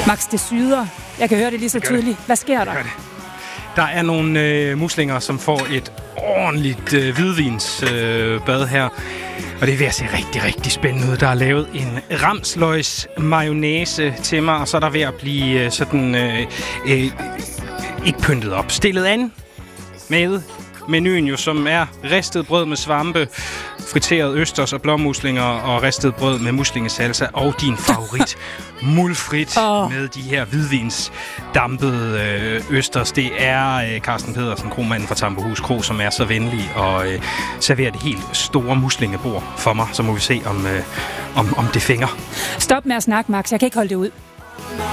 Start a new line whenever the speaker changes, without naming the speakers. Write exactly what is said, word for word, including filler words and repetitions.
Max, det syder. Jeg kan høre det lige så tydeligt. Hvad sker der?
Der er nogle øh, muslinger, som får et ordentligt øh, hvidvinsbad øh, her. Og det er ved at se rigtig, rigtig spændende ud. Der er lavet en ramsløgs mayonnaise til mig, og så er der ved at blive øh, sådan øh, øh, ikke pyntet op. Stillet an med menuen jo, som er ristet brød med svampe, friteret østers og blåmuslinger og ristet brød med muslingesalsa og din favorit, mulfrit oh. med de her hvidvinsdampede øh, østers. Det er øh, Carsten Pedersen, kromanden fra Tambohus Kro, som er så venlig og øh, serverer det helt store muslingebord for mig. Så må vi se, om, øh, om, om det fænger.
Stop med at snakke, Max. Jeg kan ikke holde det ud.